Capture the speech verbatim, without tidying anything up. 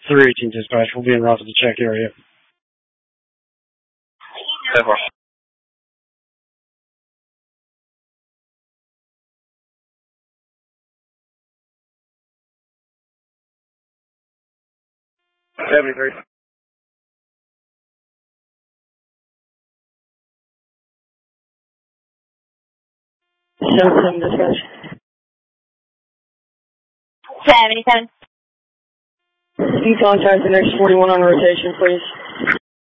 three eighteen dispatch. We'll be en route to the check area. Ever. seventy-three. seventy-seven dispatch. seventy-seven. You contact the next forty-one on rotation, please.